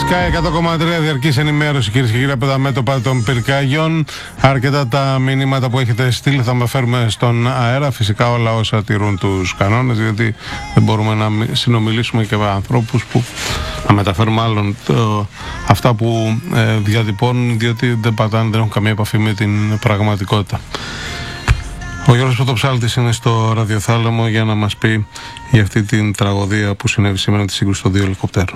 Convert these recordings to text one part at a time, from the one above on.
Sky 100,3 διαρκής ενημέρωση, κυρίες και κύριοι, από τα μέτωπα των πυρκαγιών. Αρκετά τα μηνύματα που έχετε στείλει θα με φέρουμε στον αέρα. Φυσικά όλα όσα τηρούν τους κανόνες, γιατί δεν μπορούμε να συνομιλήσουμε και με ανθρώπους που να μεταφέρουμε άλλον αυτά που διατυπώνουν, διότι δεν πατάνε, δεν έχουν καμία επαφή με την πραγματικότητα. Ο Γιώργος Πρωτοψάλτης είναι στο ραδιοθάλαμο για να μας πει για αυτή την τραγωδία που συνέβη σήμερα με τη σύγκρουση των δύο ελικόπτερων.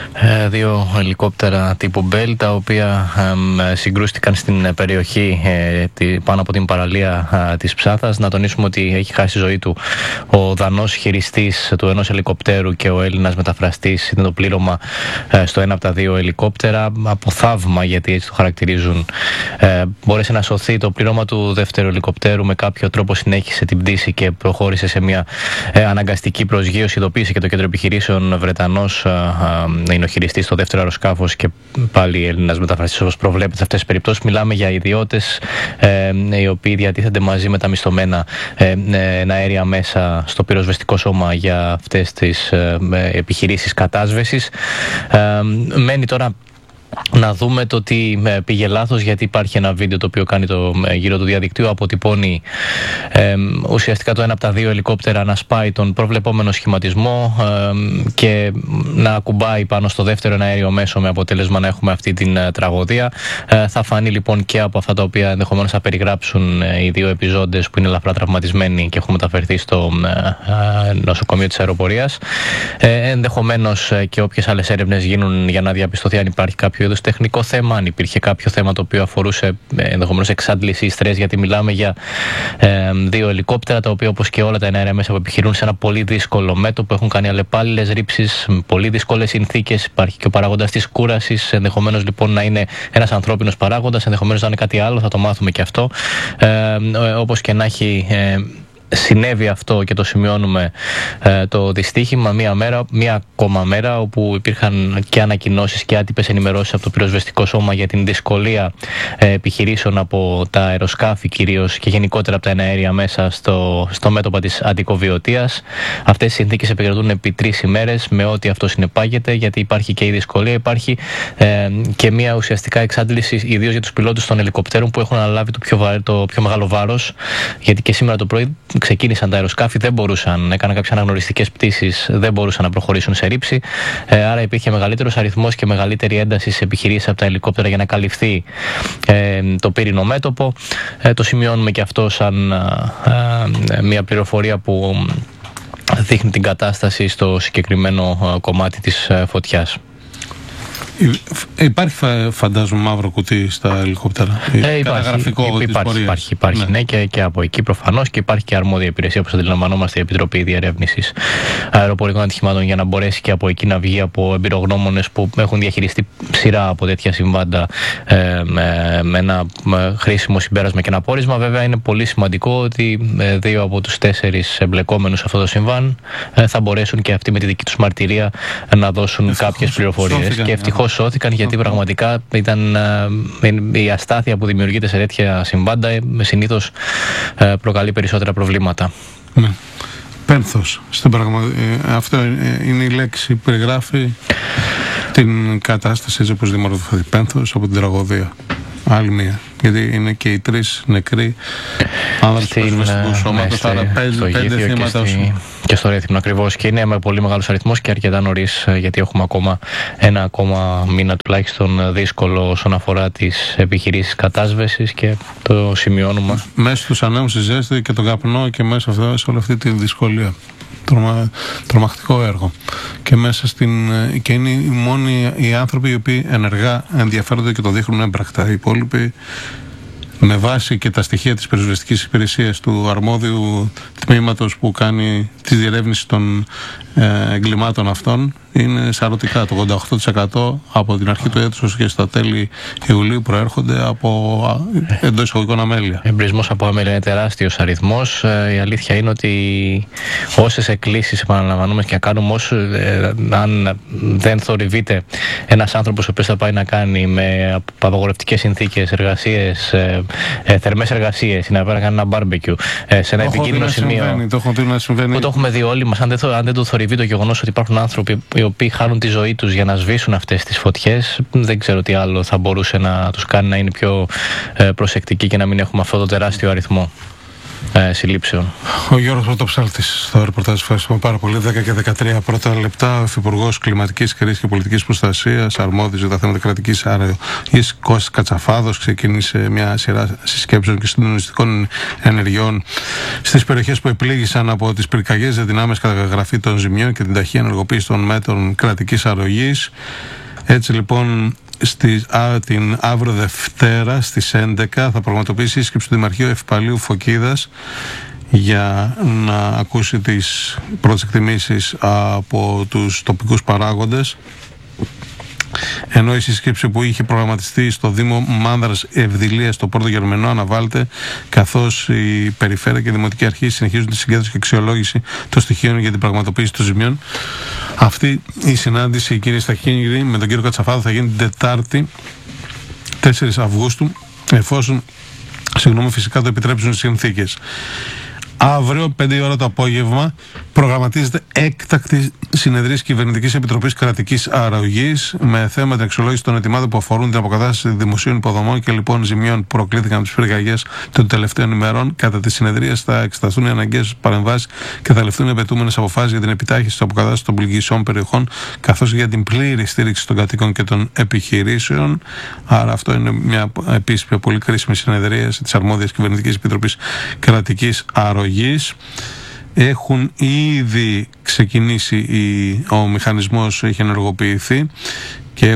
Δύο ελικόπτερα τύπου Bell, τα οποία συγκρούστηκαν στην περιοχή πάνω από την παραλία της Ψάθας. Να τονίσουμε ότι έχει χάσει ζωή του ο Δανός χειριστής του ενός ελικοπτέρου και ο Έλληνας μεταφραστής. Είναι το πλήρωμα στο ένα από τα δύο ελικόπτερα. Από θαύμα, γιατί έτσι το χαρακτηρίζουν, μπόρεσε να σωθεί το πλήρωμα του δεύτερου ελικοπτέρου. Με κάποιο τρόπο συνέχισε την πτήση και προχώρησε σε μια αναγκαστική προσγείωση. Ειδοποίησε και το κέντρο επιχειρήσεων. Βρετανός είναι ο χειριστής στο δεύτερο αεροσκάφος και πάλι Έλληνας μεταφραστής, όπως προβλέπεται σε αυτές τις περιπτώσεις. Μιλάμε για ιδιώτες οι οποίοι διατίθενται μαζί με τα μισθωμένα αέρια μέσα στο πυροσβεστικό σώμα για αυτές τις επιχειρήσεις κατάσβεσης. Μένει τώρα να δούμε το ότι πήγε λάθος, γιατί υπάρχει ένα βίντεο το οποίο κάνει το γύρο του διαδικτύου. Αποτυπώνει ουσιαστικά το ένα από τα δύο ελικόπτερα να σπάει τον προβλεπόμενο σχηματισμό και να ακουμπάει πάνω στο δεύτερο ένα αέριο μέσο, με αποτέλεσμα να έχουμε αυτή την τραγωδία. Θα φανεί λοιπόν και από αυτά τα οποία ενδεχομένως θα περιγράψουν οι δύο επιζώντες που είναι ελαφρά τραυματισμένοι και έχουν μεταφερθεί στο νοσοκομείο της αεροπορίας. Ενδεχομένως και όποιες άλλες έρευνες γίνουν για να διαπιστωθεί αν υπάρχει κάποιο είδους τεχνικό θέμα, αν υπήρχε κάποιο θέμα το οποίο αφορούσε ενδεχομένως εξάντληση ή στρες, γιατί μιλάμε για δύο ελικόπτερα τα οποία, όπως και όλα τα εναέρια μέσα που επιχειρούν σε ένα πολύ δύσκολο μέτωπο, έχουν κάνει αλλεπάλληλες ρήψεις, πολύ δύσκολες συνθήκες. Υπάρχει και ο παράγοντας της κούρασης. Ενδεχομένως λοιπόν να είναι ένας ανθρώπινος παράγοντας, ενδεχομένως να είναι κάτι άλλο, θα το μάθουμε και αυτό. Όπως και να έχει, συνέβη αυτό και το σημειώνουμε το δυστύχημα μία ακόμα μέρα όπου υπήρχαν και ανακοινώσεις και άτυπες ενημερώσεις από το πυροσβεστικό σώμα για την δυσκολία επιχειρήσεων από τα αεροσκάφη κυρίως και γενικότερα από τα εναέρια μέσα στο μέτωπο της αντικοβιωτίας. Αυτές οι συνθήκες επικρατούν επί 3 ημέρες με ό,τι αυτό συνεπάγεται, γιατί υπάρχει και η δυσκολία, υπάρχει και μία ουσιαστικά εξάντληση, ιδίως για τους πιλότους των ελικοπτέρων που έχουν αναλάβει το πιο μεγάλο βάρος, γιατί και σήμερα το πρωί ξεκίνησαν τα αεροσκάφη, δεν μπορούσαν, έκαναν κάποιες αναγνωριστικές πτήσεις, δεν μπορούσαν να προχωρήσουν σε ρήψη. Άρα υπήρχε μεγαλύτερος αριθμός και μεγαλύτερη ένταση σε επιχειρήσεις από τα ελικόπτερα για να καλυφθεί το πύρινο μέτωπο. Το σημειώνουμε και αυτό σαν μια πληροφορία που δείχνει την κατάσταση στο συγκεκριμένο κομμάτι της φωτιάς. Υπάρχει, φαντάζομαι, μαύρο κουτί στα ελικόπτερα. Υπάρχει ναι, και από εκεί προφανώς, και υπάρχει και αρμόδια υπηρεσία, όπως αντιλαμβανόμαστε, η Επιτροπή Διερεύνησης Αεροπορικών Ατυχημάτων, για να μπορέσει και από εκεί να βγει από εμπειρογνώμονες που έχουν διαχειριστεί σειρά από τέτοια συμβάντα με ένα χρήσιμο συμπέρασμα και ένα πόρισμα. Βέβαια, είναι πολύ σημαντικό ότι 2 από τους 4 εμπλεκόμενους σε αυτό το συμβάν θα μπορέσουν και αυτοί με τη δική τους μαρτυρία να δώσουν κάποιες πληροφορίες. Και ευτυχώς σώθηκαν, γιατί πραγματικά ήταν η αστάθεια που δημιουργείται σε τέτοια συμβάντα συνήθως προκαλεί περισσότερα προβλήματα. Ναι. Πένθος. Αυτό είναι η λέξη που περιγράφει την κατάσταση έτσι όπως δημιουργήθηκε. Πένθος από την τραγωδία. Άλλη μία. Γιατί είναι και οι 3 νεκροί άνδρες του πυροσβεστικού σώματος, άρα 5 θύματα. Και στο Ρέθυμνο ακριβώς. Και είναι με πολύ μεγάλος αριθμός και αρκετά νωρίς, γιατί έχουμε ένα ακόμα μήνα τουλάχιστον δύσκολο όσον αφορά τις επιχειρήσεις κατάσβεσης και το σημειώνουμε. Μέσα στους ανέμους, στη ζέστη και τον καπνό και μέσα σε όλη αυτή τη δυσκολία. Τρομακτικό έργο. Και μέσα και είναι οι μόνοι οι άνθρωποι οι οποίοι ενεργά ενδιαφέρονται και το δείχνουν έμπρακτα. Οι υπόλοιποι, με βάση και τα στοιχεία της πυροσβεστικής υπηρεσίας του αρμόδιου τμήματος που κάνει τη διερεύνηση των εγκλημάτων αυτών, είναι σαρωτικά. Το 88% από την αρχή του έτους και στα τέλη Ιουλίου προέρχονται από εντός εισαγωγικών αμέλεια. Εμπρισμός από αμέλεια είναι τεράστιος αριθμός. Η αλήθεια είναι ότι όσες εκκλήσεις επαναλαμβανούμε και να κάνουμε, αν δεν θορυβείται ένας άνθρωπος ο οποίος θα πάει να κάνει με απαγορευτικές συνθήκες εργασίες, θερμές εργασίες, ή να πάει να κάνει ένα μπάρμπεκιου σε ένα επικίνδυνο σημείο. Το έχουμε δει να συμβαίνει. Που το έχουμε δει όλοι μας. Αν δεν το θορυβεί το γεγονός ότι υπάρχουν άνθρωποι οι οποίοι χάνουν τη ζωή τους για να σβήσουν αυτές τις φωτιές, δεν ξέρω τι άλλο θα μπορούσε να τους κάνει να είναι πιο προσεκτικοί και να μην έχουμε αυτό το τεράστιο αριθμό συλλήψεων. Ο Γιώργος Πρωτοψάλτης στο ρεπορτάζ. Ευχαριστούμε πάρα πολύ. 10 και 13 πρώτα λεπτά. Ο Υφυπουργός Κλιματικής Κρίσης και Πολιτικής Προστασίας, αρμόδιος για τα θέματα κρατικής αρρωγής, Κώστας Κατσαφάδος, ξεκίνησε μια σειρά συσκέψεων και συντονιστικών ενεργειών στις περιοχές που επλήγησαν από τις πυρκαγιές για την άμεση καταγραφή των ζημιών και την ταχεία ενεργοποίηση των μέτρων κρατικής αρρωγής. Έτσι λοιπόν, την αύριο Δευτέρα στις 11 θα πραγματοποιήσει σύσκεψη του Δημαρχείου Ευπαλίου Φωκίδας για να ακούσει τις πρώτες εκτιμήσεις από τους τοπικούς παράγοντες, ενώ η σύσκεψη που είχε προγραμματιστεί στο Δήμο Μάνδρας Ευδηλίας στο Πόρτο Γερμενό αναβάλλεται, καθώς η Περιφέρεια και η Δημοτική Αρχή συνεχίζουν τη συγκέντρωση και αξιολόγηση των στοιχείων για την πραγματοποίηση των ζημιών. Αυτή η συνάντηση, κύριε Σταχίνγκρη, με τον κύριο Κατσαφάδο θα γίνει την Τετάρτη 4 Αυγούστου, εφόσον φυσικά το επιτρέψουν οι συνθήκες. Αύριο, 5 ώρα το απόγευμα, προγραμματίζεται έκτακτη συνεδρίαση Κυβερνητικής Επιτροπής Κρατικής Αρρωγής με θέμα την αξιολόγηση των αιτημάτων που αφορούν την αποκατάσταση δημοσίων υποδομών και λοιπόν ζημιών που προκλήθηκαν από τις πυρκαγιές των τελευταίων ημερών. Κατά τη συνεδρία θα εξεταστούν οι αναγκαίες παρεμβάσεις και θα ληφθούν οι απαιτούμενες αποφάσεις για την επιτάχυνση της αποκατάστασης των πληγισών περιοχών, καθώς για την πλήρη στήριξη των κατοίκων και των επιχειρήσεων. Άρα, αυτό είναι μια επίσης πιο πολύ κρίσιμη συνεδρίαση της αρμόδιας Κυβερνητικής Επιτροπής Κρατικής Αρρωγής. Έχουν ήδη ξεκινήσει, ο μηχανισμός έχει ενεργοποιηθεί και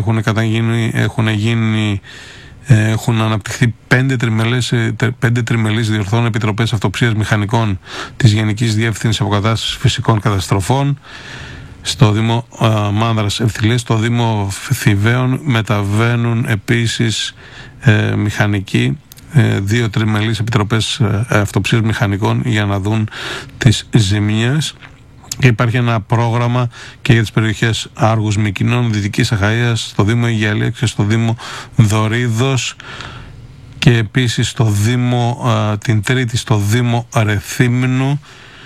έχουν αναπτυχθεί 5 τριμελείς διορθών επιτροπές αυτοψίας μηχανικών της Γενικής Διεύθυνσης Αποκατάστασης Φυσικών Καταστροφών. Στο Δήμο Μάνδρας Ευθυλίας, στο Δήμο Θηβαίων μεταβαίνουν επίσης μηχανικοί, 2 τριμελείς επιτροπές αυτοψίας μηχανικών για να δουν τις ζημίες. Και υπάρχει ένα πρόγραμμα και για τις περιοχές Άργους Μυκηνών, Δυτικής Αχαΐας, στο Δήμο Αιγιαλία και στο Δήμο Δωρίδος, και επίσης στο Δήμο, την Τρίτη στο Δήμο Ρεθύμνου,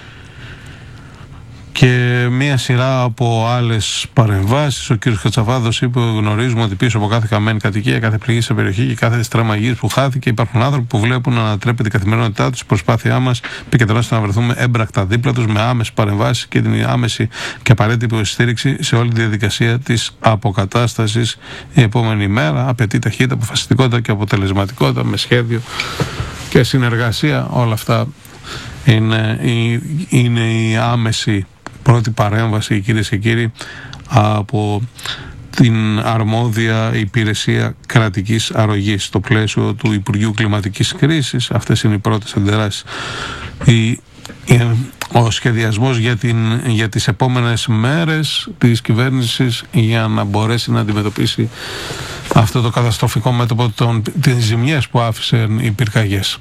και μία σειρά από άλλες παρεμβάσεις. Ο κ. Κατσαφάδος είπε: γνωρίζουμε ότι πίσω από κάθε χαμένη κατοικία, κάθε πληγή σε περιοχή και κάθε στρέμμα γης που χάθηκε, υπάρχουν άνθρωποι που βλέπουν να ανατρέπεται η καθημερινότητά τους. Η προσπάθειά μας επικεντρώνεται να βρεθούμε έμπρακτα δίπλα τους με άμεσες παρεμβάσεις και την άμεση και απαραίτητη υποστήριξη σε όλη τη διαδικασία της αποκατάστασης. Η επόμενη μέρα απαιτεί ταχύτητα, αποφασιστικότητα και αποτελεσματικότητα με σχέδιο και συνεργασία. Όλα αυτά είναι η άμεση πρώτη παρέμβαση, κυρίες και κύριοι, από την αρμόδια υπηρεσία κρατικής αρρωγής στο πλαίσιο του Υπουργείου Κλιματικής Κρίσης. Αυτές είναι οι πρώτες αντιδράσεις. Ο σχεδιασμός για τις επόμενες μέρες της κυβέρνησης για να μπορέσει να αντιμετωπίσει αυτό το καταστροφικό μέτωπο τις ζημιές που άφησαν οι πυρκαγιές.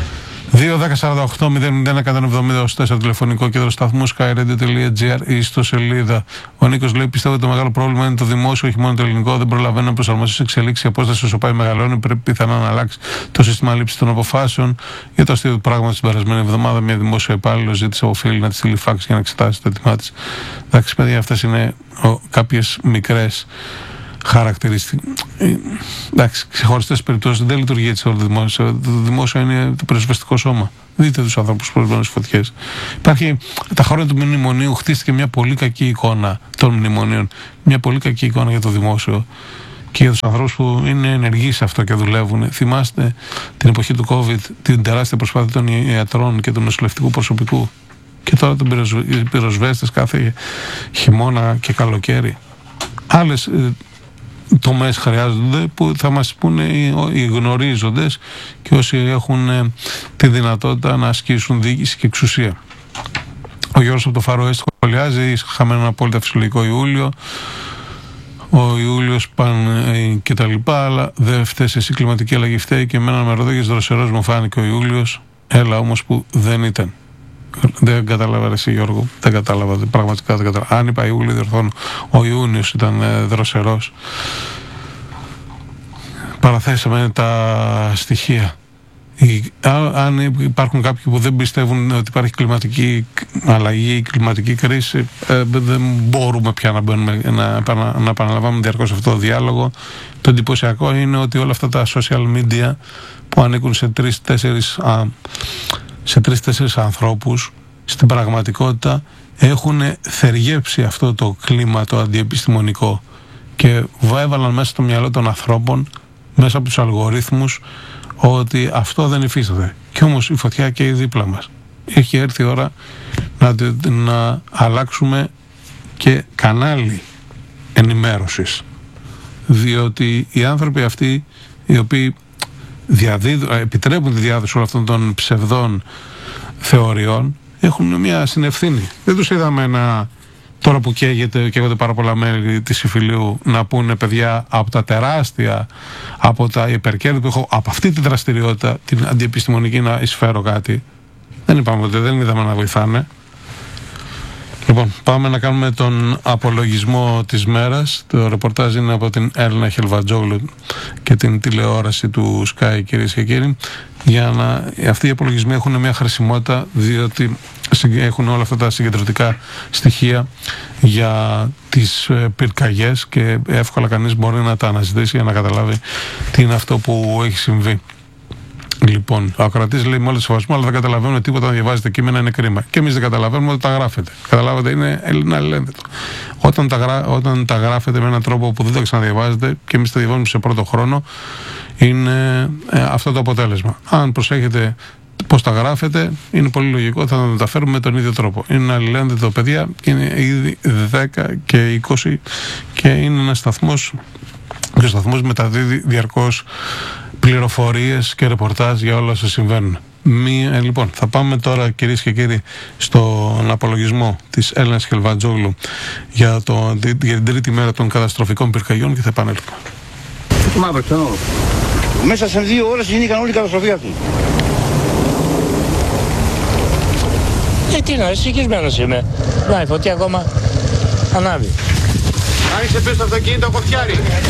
2-10-48-001-170 τηλεφωνικό κέντρο σταθμού skyradio.gr ή στο σελίδα. Ο Νίκος λέει: πιστεύω ότι το μεγάλο πρόβλημα είναι το δημόσιο, όχι μόνο το ελληνικό. Δεν προλαβαίνει να προσαρμοστεί σε εξελίξει. Η απόσταση όσο πάει μεγαλώνει. Πρέπει πιθανά να αλλάξει το σύστημα λήψη των αποφάσεων. Για το αστείο του πράγματος την περασμένη εβδομάδα, μια δημόσια υπάλληλο ζήτησε από φίλη να τη στείλει φάξ για να εξετάσει το αίτημά τη. Εντάξει, παιδιά, αυτές είναι κάποιες μικρές χαρακτηριστικές. Εντάξει, ξεχωριστές περιπτώσεις. Δεν λειτουργεί έτσι όλο το δημόσιο. Το δημόσιο είναι το πυροσβεστικό σώμα. Δείτε τους ανθρώπους που προσβάλλουν στις φωτιές. Υπάρχει, τα χρόνια του μνημονίου χτίστηκε μια πολύ κακή εικόνα των μνημονίων. Μια πολύ κακή εικόνα για το δημόσιο και για τους ανθρώπους που είναι ενεργοί σε αυτό και δουλεύουν. Θυμάστε την εποχή του COVID, την τεράστια προσπάθεια των ιατρών και του νοσηλευτικού προσωπικού. Και τώρα των πυροσβέστες κάθε χειμώνα και καλοκαίρι. Άλλες τομές χρειάζονται που θα μας πούνε οι γνωρίζοντες και όσοι έχουν τη δυνατότητα να ασκήσουν διοίκηση και εξουσία. Ο Γιώργος από το Φαρόε σχολιάζει: είχαμε έναν απόλυτα φυσιολογικό Ιούλιο. Ο Ιούλιος πάνε και τα λοιπά, αλλά δεν φταίς εσύ, κλιματική αλλαγή φταίει και εμένα με ροδόγες δροσερός μου φάνηκε ο Ιούλιος. Έλα όμως που δεν ήταν. Δεν κατάλαβα εσύ, Γιώργο, δεν κατάλαβα, πραγματικά δεν κατάλαβα. Αν είπα Ιούλιο, διορθώνω. Ο Ιούνιος ήταν δροσερός. Παραθέσαμε τα στοιχεία. Αν υπάρχουν κάποιοι που δεν πιστεύουν ότι υπάρχει κλιματική αλλαγή, κλιματική κρίση, δεν μπορούμε πια να επαναλαμβάνουμε διαρκώς αυτό το διάλογο. Το εντυπωσιακό είναι ότι όλα αυτά τα social media που ανήκουν σε 3-4 ανθρώπους, στην πραγματικότητα έχουν θεργέψει αυτό το κλίμα το αντιεπιστημονικό και έβαλαν μέσα στο μυαλό των ανθρώπων, μέσα από τους αλγορίθμους, ότι αυτό δεν υφίσταται. Κι όμως η φωτιά καίει δίπλα μας. Έχει έρθει η ώρα να αλλάξουμε και κανάλι ενημέρωσης, διότι οι άνθρωποι αυτοί οι οποίοι επιτρέπουν τη διάδοση όλων αυτών των ψευδών θεωριών έχουν μια συνευθύνη. Δεν τους είδαμε τώρα που καίγονται πάρα πολλά μέλη της Υφηλίου να πούνε παιδιά από τα τεράστια, από τα υπερκέρδη που έχω, από αυτή τη δραστηριότητα την αντιεπιστημονική να εισφέρω κάτι. Δεν είδαμε να βοηθάνε. Λοιπόν, πάμε να κάνουμε τον απολογισμό της μέρας. Το ρεπορτάζ είναι από την Έλληνα Χελβατζόγλου και την τηλεόραση του Sky, κυρίες και κύριοι. Αυτοί οι απολογισμοί έχουν μια χρησιμότητα, διότι έχουν όλα αυτά τα συγκεντρωτικά στοιχεία για τις πυρκαγιές και εύκολα κανείς μπορεί να τα αναζητήσει για να καταλάβει τι είναι αυτό που έχει συμβεί. Λοιπόν, ο ακροατής λέει με όλο σεβασμό, αλλά δεν καταλαβαίνουμε τίποτα να διαβάζετε κείμενα, είναι κρίμα. Και εμείς δεν καταλαβαίνουμε ότι τα γράφετε. Καταλάβατε, είναι αλληλένδετο. Όταν τα γράφετε με έναν τρόπο που δεν το ξαναδιαβάζετε και εμείς τα διαβάζουμε σε πρώτο χρόνο, είναι αυτό το αποτέλεσμα. Αν προσέχετε πώς τα γράφετε, είναι πολύ λογικό, θα τα μεταφέρουμε με τον ίδιο τρόπο. Είναι αλληλένδετο, παιδιά, είναι ήδη 10 και 20 και είναι ένας σταθμός. Και ο σταθμός μεταδίδει διαρκώς πληροφορίες και ρεπορτάζ για όλα όσα συμβαίνουν. Λοιπόν, θα πάμε τώρα, κυρίες και κύριοι, στον απολογισμό της Έλληνας Χελβατζόγλου για την τρίτη μέρα των καταστροφικών πυρκαγιών και θα επανέλθουμε. Μέσα σε 2 ώρες γίνηκαν όλη η καταστροφή αυτή. Τι να, συγχυσμένος είμαι. Να, η φωτιά ακόμα ανάβει. Άνοιξε πες το αυτοκίνητο από φτιάρι.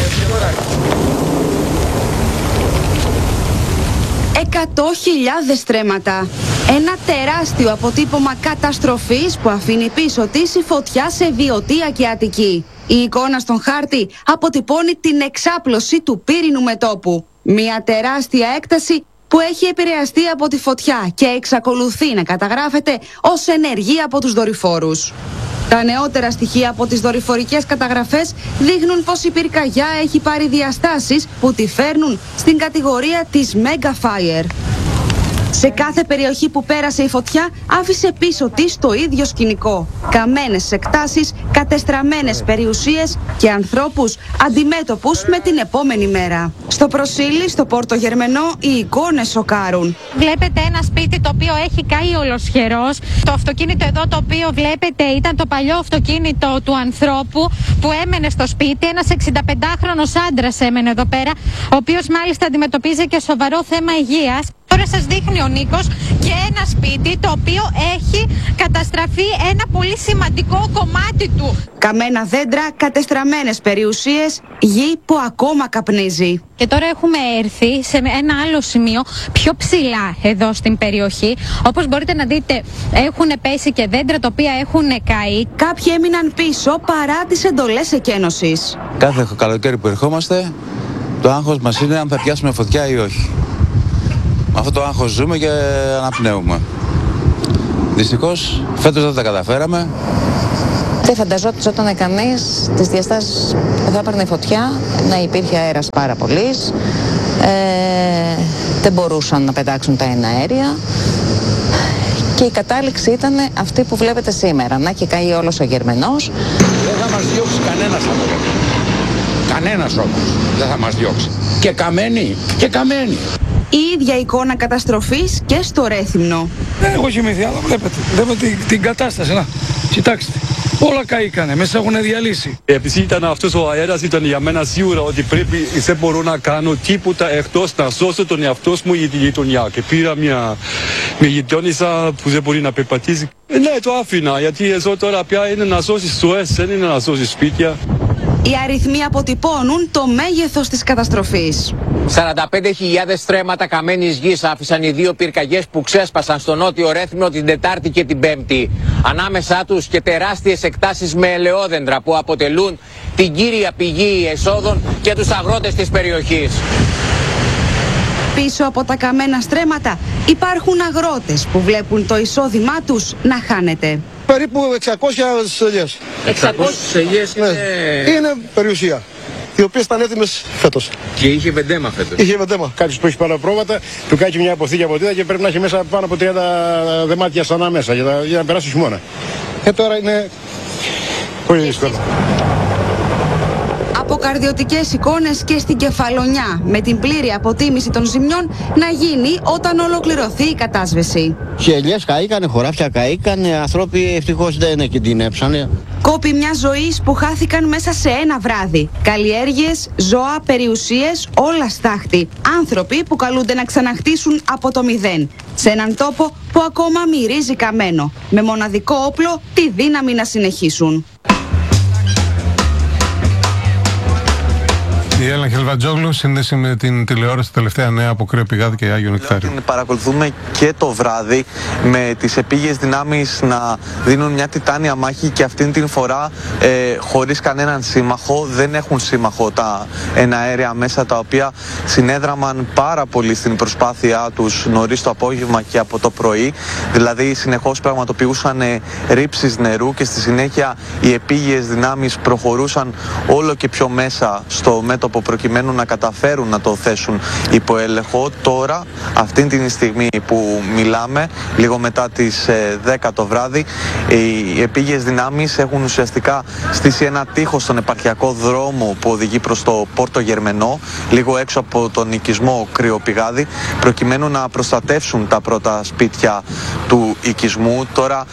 100.000 στρέμματα. Ένα τεράστιο αποτύπωμα καταστροφής που αφήνει πίσω της η φωτιά σε Βιωτία και Αττική. Η εικόνα στον χάρτη αποτυπώνει την εξάπλωση του πύρινου μετώπου. Μια τεράστια έκταση που έχει επηρεαστεί από τη φωτιά και εξακολουθεί να καταγράφεται ως ενεργή από τους δορυφόρους. Τα νεότερα στοιχεία από τις δορυφορικές καταγραφές δείχνουν πως η πυρκαγιά έχει πάρει διαστάσεις που τη φέρνουν στην κατηγορία της Mega Fire. Σε κάθε περιοχή που πέρασε η φωτιά άφησε πίσω της το ίδιο σκηνικό. Καμένες εκτάσεις, κατεστραμμένες περιουσίες και ανθρώπους αντιμέτωπους με την επόμενη μέρα. Στο Προσήλι, στο Πόρτο Γερμενό, οι εικόνες σοκάρουν. Βλέπετε ένα σπίτι το οποίο έχει καεί ολοσχερός. Το αυτοκίνητο εδώ το οποίο βλέπετε ήταν το παλιό αυτοκίνητο του ανθρώπου που έμενε στο σπίτι. Ένας 65χρονος άντρας έμενε εδώ πέρα, ο οποίος μάλιστα αντιμετωπίζει και σοβαρό θέμα υγείας. Τώρα σας δείχνει ο Νίκος και ένα σπίτι το οποίο έχει καταστραφεί ένα πολύ σημαντικό κομμάτι του. Καμένα δέντρα, κατεστραμμένες περιουσίες, γη που ακόμα καπνίζει. Και τώρα έχουμε έρθει σε ένα άλλο σημείο πιο ψηλά εδώ στην περιοχή. Όπως μπορείτε να δείτε, έχουν πέσει και δέντρα τα οποία έχουν καεί. Κάποιοι έμειναν πίσω παρά τις εντολές εκένωσης. Κάθε καλοκαίρι που ερχόμαστε, το άγχος μας είναι αν θα πιάσουμε φωτιά ή όχι. Με αυτό το άγχος ζούμε και αναπνέουμε. Δυστυχώς, φέτος δεν τα καταφέραμε. Δεν φανταζόταν κανείς τις διαστάσεις που θα έπαιρνε η φωτιά, να υπήρχε αέρας πάρα πολύς, δεν μπορούσαν να πετάξουν τα εναέρια και η κατάληξη ήταν αυτή που βλέπετε σήμερα, να έχει καεί όλος ο Γερμενός. Δεν θα μας διώξει κανένας από εδώ. Κανένας όμως δεν θα μας διώξει. Και καμένη, και καμένη. Η ίδια εικόνα καταστροφής και στο Ρέθυμνο. Δεν έχω κοιμηθεί, αλλά βλέπετε την κατάσταση. Να, κοιτάξτε. Όλα καήκανε, μέσα έχουν διαλύσει. Επειδή ήταν αυτός ο αέρας, ήταν για μένα σίγουρα ότι δεν μπορώ να κάνω τίποτα εκτός να σώσω τον εαυτό μου ή τη γειτονιά. Και πήρα μια γειτόνισσα που δεν μπορεί να περπατήσει. Ναι, το άφηνα, γιατί εδώ τώρα πια είναι να σώσεις ζωές, δεν είναι να σώσεις σπίτια. Οι αριθμοί αποτυπώνουν το μέγεθος της καταστροφής. 45.000 στρέμματα καμένης γης άφησαν οι δύο πυρκαγιές που ξέσπασαν στο νότιο Ρέθυμνο την Τετάρτη και την Πέμπτη. Ανάμεσά τους και τεράστιες εκτάσεις με ελαιόδεντρα που αποτελούν την κύρια πηγή εσόδων για τους αγρότες της περιοχής. Πίσω από τα καμένα στρέμματα υπάρχουν αγρότες που βλέπουν το εισόδημά τους να χάνεται. Περίπου 600 ελιές. 600 ελιές είναι περιουσία, οι οποίες ήταν έτοιμες φέτος. Και είχε βεντέμα φέτος. Είχε βεντέμα. Κάποιος που έχει πάνω πρόβατα, του κάνει μια αποθήκη από τίδα και πρέπει να έχει μέσα πάνω από 30 δεμάτια στανά μέσα για να περάσει χειμώνα. Τώρα είναι πολύ δύσκολο. Αποκαρδιωτικές εικόνες και στην Κεφαλονιά, με την πλήρη αποτίμηση των ζημιών να γίνει όταν ολοκληρωθεί η κατάσβεση. Οι ελιές καήκανε, χωράφια καήκανε, άνθρωποι ευτυχώς δεν κινδυνεύσανε. Κόπη μια ζωής που χάθηκαν μέσα σε ένα βράδυ. Καλλιέργειες, ζώα, περιουσίες, όλα στάχτη. Άνθρωποι που καλούνται να ξαναχτίσουν από το μηδέν. Σε έναν τόπο που ακόμα μυρίζει καμένο. Με μοναδικό όπλο τη δύναμη να συνεχίσουν. Η Έλενα Χελβατζόγλου, σύνδεση με την τηλεόραση, τελευταία νέα από Κρύο Πηγάδι και Άγιο Νεκτάριο. Την παρακολουθούμε και το βράδυ με τις επίγειες δυνάμεις να δίνουν μια τιτάνια μάχη και αυτήν την φορά χωρίς κανέναν σύμμαχο. Δεν έχουν σύμμαχο τα εναέρια μέσα, τα οποία συνέδραμαν πάρα πολύ στην προσπάθειά τους νωρίς το απόγευμα και από το πρωί. Δηλαδή συνεχώς πραγματοποιούσαν ρήψεις νερού και στη συνέχεια οι επίγειες δυνάμεις προχωρούσαν όλο και πιο μέσα στο μέτωπο προκειμένου να καταφέρουν να το θέσουν υπό έλεγχο. Τώρα, αυτή την στιγμή που μιλάμε, λίγο μετά τις 10 το βράδυ, οι επίγειες δυνάμεις έχουν ουσιαστικά στήσει ένα τείχος στον επαρχιακό δρόμο που οδηγεί προς το Πόρτο Γερμενό, λίγο έξω από τον οικισμό Κρύο Πηγάδι, προκειμένου να προστατεύσουν τα πρώτα σπίτια του οικισμού. Τώρα,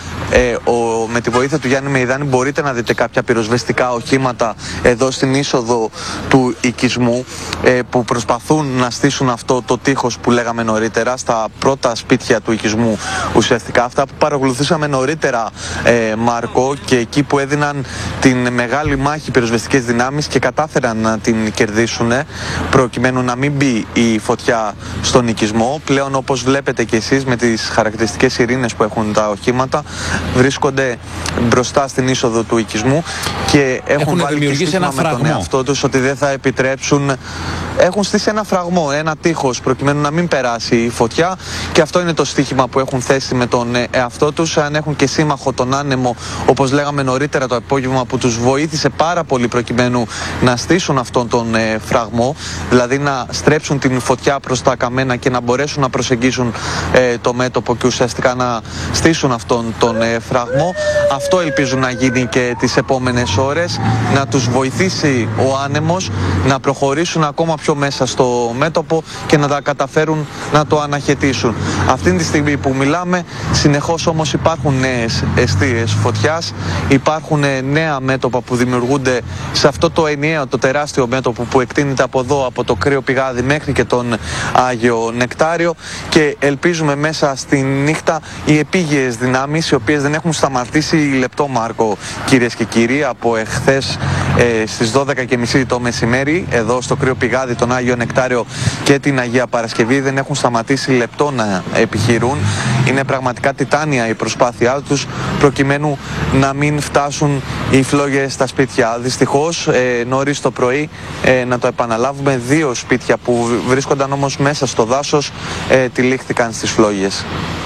με τη βοήθεια του Γιάννη Μεϊδάνη μπορείτε να δείτε κάποια πυροσβεστικά οχήματα εδώ στην είσοδο του οικισμού που προσπαθούν να στήσουν αυτό το τείχος που λέγαμε νωρίτερα στα πρώτα σπίτια του οικισμού. Ουσιαστικά αυτά που παρακολουθήσαμε νωρίτερα, Μάρκο, και εκεί που έδιναν την μεγάλη μάχη πυροσβεστικές δυνάμεις και κατάφεραν να την κερδίσουν προκειμένου να μην μπει η φωτιά στον οικισμό. Πλέον, όπως βλέπετε και εσείς με τις χαρακτηριστικές σιρήνες που έχουν τα οχήματα, βρίσκονται μπροστά στην είσοδο του οικισμού και έχουν βάλει και στοίχημα με τον εαυτό τους ότι δεν θα επιτρέψουν. Έχουν στήσει ένα φραγμό, ένα τείχος προκειμένου να μην περάσει η φωτιά, και αυτό είναι το στοίχημα που έχουν θέσει με τον εαυτό τους. Αν έχουν και σύμμαχο τον άνεμο, όπως λέγαμε νωρίτερα το απόγευμα, που τους βοήθησε πάρα πολύ προκειμένου να στήσουν αυτόν τον φραγμό, δηλαδή να στρέψουν την φωτιά προς τα καμένα και να μπορέσουν να προσεγγίσουν το μέτωπο και ουσιαστικά να στήσουν αυτόν τον φραγμό. Αυτό ελπίζουν να γίνει και τις επόμενες ώρες, να τους βοηθήσει ο άνεμος να προχωρήσουν ακόμα πιο μέσα στο μέτωπο και να τα καταφέρουν να το αναχαιτήσουν. Αυτή τη στιγμή που μιλάμε, συνεχώς όμως υπάρχουν νέες εστίες φωτιάς, υπάρχουν νέα μέτωπα που δημιουργούνται σε αυτό το ενιαίο, το τεράστιο μέτωπο που εκτείνεται από εδώ, από το Κρύο Πηγάδι μέχρι και τον Άγιο Νεκτάριο, και ελπίζουμε μέσα στη νύχτα οι επίγειες δυνάμεις, οι οποίες δεν έχουν σταματήσει λεπτό, Μάρκο, κυρίες και κύριοι, από εχθές στις 12:30 το μεσημέρι, εδώ στο Κρύο Πηγάδι, τον Άγιο Νεκτάριο και την Αγία Παρασκευή, δεν έχουν σταματήσει λεπτό να επιχειρούν. Είναι πραγματικά τιτάνια η προσπάθειά τους προκειμένου να μην φτάσουν οι φλόγες στα σπίτια. Δυστυχώς, νωρίς το πρωί, να το επαναλάβουμε, 2 σπίτια που βρίσκονταν όμως μέσα στο δάσος τυλίχθηκαν στις φλόγες.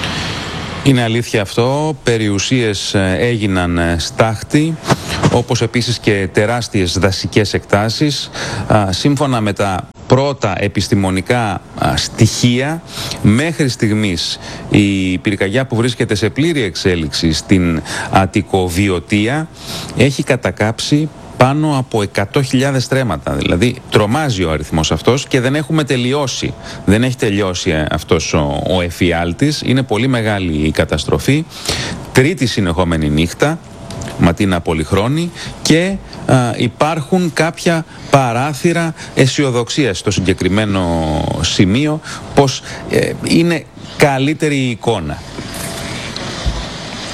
Είναι αλήθεια αυτό, περιουσίες έγιναν στάχτη, όπως επίσης και τεράστιες δασικές εκτάσεις. Σύμφωνα με τα πρώτα επιστημονικά στοιχεία, μέχρι στιγμής η πυρκαγιά που βρίσκεται σε πλήρη εξέλιξη στην Αττικοβιωτία έχει κατακάψει πάνω από 100.000 στρέμματα. Δηλαδή τρομάζει ο αριθμός αυτός και δεν έχουμε τελειώσει. Δεν έχει τελειώσει αυτός ο εφιάλτης. Είναι πολύ μεγάλη η καταστροφή. Τρίτη συνεχόμενη νύχτα, ματίνα πολυχρόνη, και υπάρχουν κάποια παράθυρα αισιοδοξίας στο συγκεκριμένο σημείο πως είναι καλύτερη η εικόνα.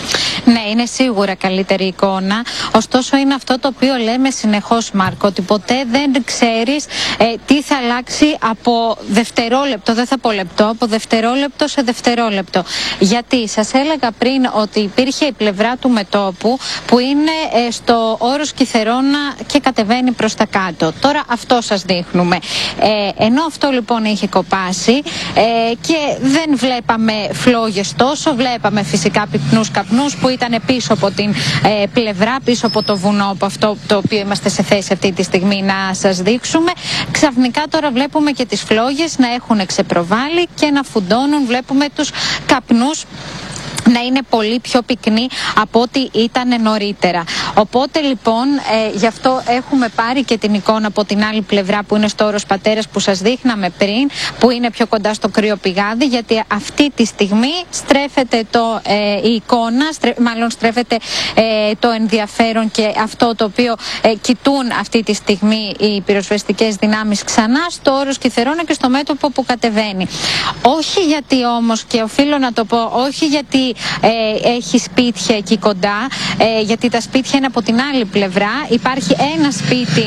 Ναι, είναι σίγουρα καλύτερη εικόνα. Ωστόσο, είναι αυτό το οποίο λέμε συνεχώς, Μάρκο, ότι ποτέ δεν ξέρεις τι θα αλλάξει από δευτερόλεπτο, δεν θα πω λεπτό, από δευτερόλεπτο σε δευτερόλεπτο. Γιατί σας έλεγα πριν ότι υπήρχε η πλευρά του μετώπου που είναι στο όρος Κιθερώνα και κατεβαίνει προς τα κάτω. Τώρα αυτό σας δείχνουμε. Ενώ αυτό λοιπόν είχε κοπάσει και δεν βλέπαμε φλόγες τόσο, βλέπαμε φυσικά πυκνούς καπνούς που ήταν πίσω από την πλευρά, πίσω από το βουνό, από αυτό το οποίο είμαστε σε θέση αυτή τη στιγμή να σας δείξουμε. Ξαφνικά τώρα βλέπουμε και τις φλόγες να έχουν ξεπροβάλει και να φουντώνουν, βλέπουμε τους καπνούς να είναι πολύ πιο πυκνή από ό,τι ήταν νωρίτερα. Οπότε λοιπόν γι' αυτό έχουμε πάρει και την εικόνα από την άλλη πλευρά που είναι στο όρος Πατέρας που σας δείχναμε πριν, που είναι πιο κοντά στο κρύο πηγάδι, γιατί αυτή τη στιγμή στρέφεται η εικόνα, μάλλον στρέφεται το ενδιαφέρον και αυτό το οποίο κοιτούν αυτή τη στιγμή οι πυροσβεστικές δυνάμεις ξανά στο όρος Κιθερώνα και στο μέτωπο που κατεβαίνει. Όχι γιατί όμως, και οφείλω να το πω, όχι γιατί έχει σπίτια εκεί κοντά, γιατί τα σπίτια είναι από την άλλη πλευρά. Υπάρχει ένα σπίτι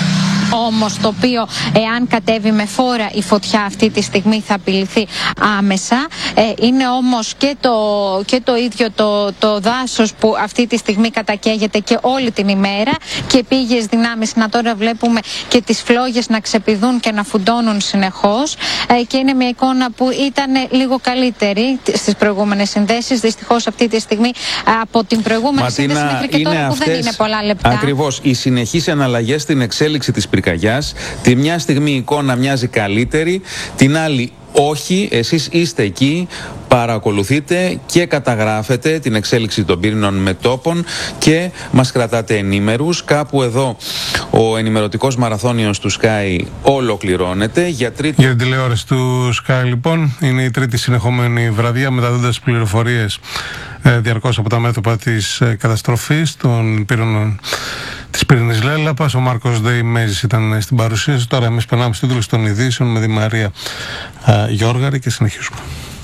όμως το οποίο εάν κατέβει με φόρα η φωτιά αυτή τη στιγμή θα απειληθεί άμεσα. Είναι όμως και το ίδιο το δάσος που αυτή τη στιγμή κατακαίγεται και όλη την ημέρα και πήγες δυνάμεις να τώρα βλέπουμε και τις φλόγες να ξεπηδούν και να φουντώνουν συνεχώς και είναι μια εικόνα που ήταν λίγο καλύτερη στις προηγούμενες συνδέσεις. Δυστυχώς αυτή τη στιγμή από την προηγούμενη σύνδεση μέχρι και τώρα που δεν είναι πολλά λεπτά. Ακριβώς, οι συνεχείς εναλλαγές στην εξέλιξη της πυρκαγιάς. Τη μια στιγμή η εικόνα μοιάζει καλύτερη, την άλλη όχι. Εσείς είστε εκεί, παρακολουθείτε και καταγράφετε την εξέλιξη των πύρινων μετώπων και μας κρατάτε ενήμερους. Κάπου εδώ ο ενημερωτικός μαραθώνιος του Sky ολοκληρώνεται. Για την τηλεόραση του Sky λοιπόν είναι η τρίτη συνεχόμενη βραδιά, μεταδίδοντας πληροφορίες διαρκώς από τα μέτωπα της καταστροφής των πύρινων της πύρινης Λέλαπας. Ο Μάρκος Ντεϊμέζης ήταν στην παρουσίαση. Τώρα εμείς περνάμε στην τίτλους των ειδήσεων με τη Μαρία Γιώργαρη και συνεχίζουμε.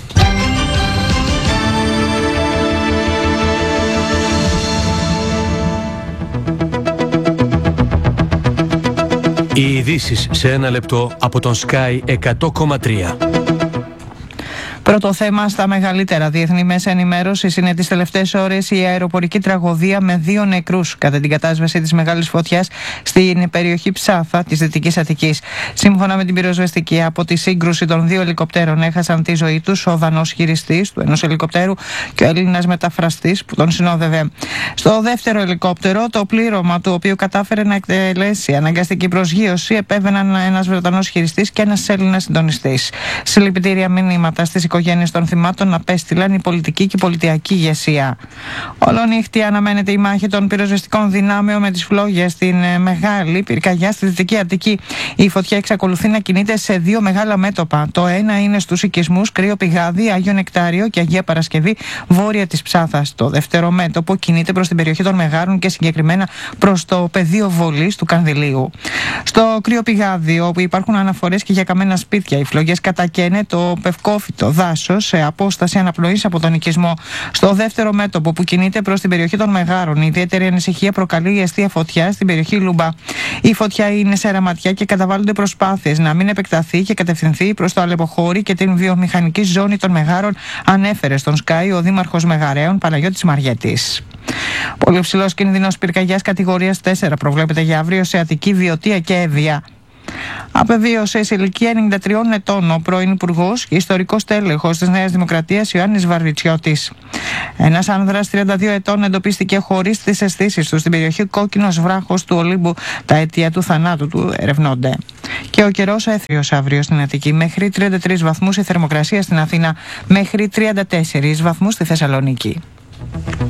Οι ειδήσεις σε ένα λεπτό από τον Sky 100,3. Πρώτο θέμα στα μεγαλύτερα διεθνή μέσα ενημέρωσης είναι τις τελευταίες ώρες η αεροπορική τραγωδία με 2 νεκρούς κατά την κατάσβεση της μεγάλης φωτιάς στην περιοχή Ψάθα της Δυτικής Αττικής. Σύμφωνα με την πυροσβεστική, από τη σύγκρουση των 2 ελικοπτέρων έχασαν τη ζωή τους ο Δανός χειριστής του ενός ελικοπτέρου και ο Έλληνας μεταφραστής που τον συνόδευε. Στο δεύτερο ελικόπτερο, το πλήρωμα του οποίου κατάφερε να εκτελέσει αναγκαστική προσγείωση, επέβαιναν ένας Βρετανός χειριστής και ένας Έλληνας συντονιστής. Συλληπιτήρια μηνύματα στις οικογένειες των θυμάτων απέστειλαν η πολιτική και η πολιτιακή ηγεσία. Ολονύχτη αναμένεται η μάχη των πυροσβεστικών δυνάμεων με τις φλόγες στην μεγάλη πυρκαγιά στη Δυτική Αττική. Η φωτιά εξακολουθεί να κινείται σε 2 μεγάλα μέτωπα. Το ένα είναι στους οικισμούς Κρύο Πηγάδι, Άγιο Νεκτάριο και Αγία Παρασκευή, βόρεια της Ψάθας. Το δεύτερο μέτωπο κινείται προς την περιοχή των Μεγάρων και συγκεκριμένα προς το πεδίο βολής του Κανδυλίου. Στο Κρύο Πηγάδι, όπου υπάρχουν αναφορές και για καμένα σπίτια, οι φλογές κατακαίνε το πευκόφυτο δάσος σε απόσταση αναπνοής από τον οικισμό. Στο δεύτερο μέτωπο που κινείται προς την περιοχή των Μεγάρων, η ιδιαίτερη ανησυχία προκαλεί η αιστεία φωτιά στην περιοχή Λούμπα. Η φωτιά είναι σε ραματιά και καταβάλλονται προσπάθειες να μην επεκταθεί και κατευθυνθεί προς το Αλεποχώρι και την βιομηχανική ζώνη των Μεγάρων, ανέφερε στον Sky ο Δήμαρχος Μεγαρέων Παναγιώτης Μαριέτης. Πολύ ψηλός κίνδυνος πυρκαγιάς κατηγορίας 4 προβλέπεται για αύριο σε Αττική, Βιωτία και Εύβοια. Απεβίωσε σε ηλικία 93 ετών ο πρώην Υπουργός και ιστορικός τέλεχος της Νέας Δημοκρατίας Ιωάννης Βαρβιτσιώτης. Ένας άνδρας 32 ετών εντοπίστηκε χωρίς τις αισθήσεις του στην περιοχή Κόκκινος Βράχος του Ολύμπου. Τα αιτία του θανάτου του ερευνώνται. Και ο καιρός έθριος αύριο στην Αττική. Μέχρι 33 βαθμούς η θερμοκρασία στην Αθήνα, μέχρι 34 βαθμούς στη Θεσσαλονίκη.